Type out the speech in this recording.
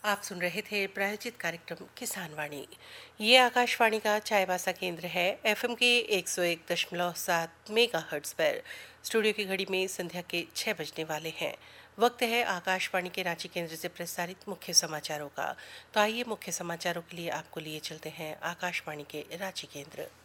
आप सुन रहे थे प्रायोजित कार्यक्रम किसान वाणी। ये आकाशवाणी का चाईबासा केंद्र है। एफएम के 101.7 मेगाहर्ट्ज पर स्टूडियो की घड़ी में संध्या के 6 बजने वाले हैं। वक्त है आकाशवाणी के रांची केंद्र से प्रसारित मुख्य समाचारों का। तो आइए मुख्य समाचारों के लिए आपको लिए चलते हैं आकाशवाणी के रांची केंद्र।